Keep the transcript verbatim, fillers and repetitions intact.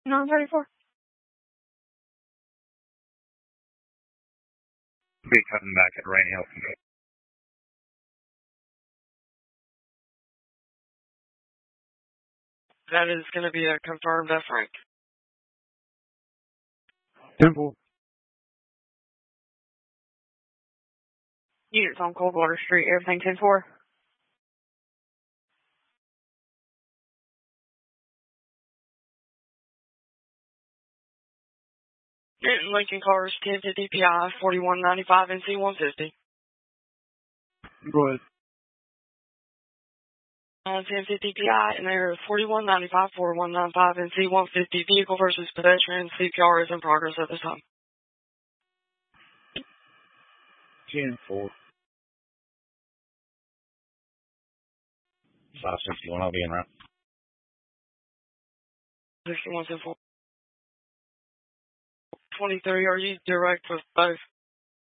nine thirty-four. Be coming back at Rainy Hill. That is going to be a confirmed F rank. Temple. Units on Coldwater Street, everything ten four. Lincoln Cars, ten fifty P I, forty-one ninety-five N C one fifty. Go ahead. Uh, ten fifty P I, and they're forty-one ninety-five, forty-one ninety-five N C one fifty. Vehicle versus pedestrian. C P R is in progress at this time. ten four. five sixty-one, I'll be in route. sixty-one ten four. twenty-three, are you direct with both?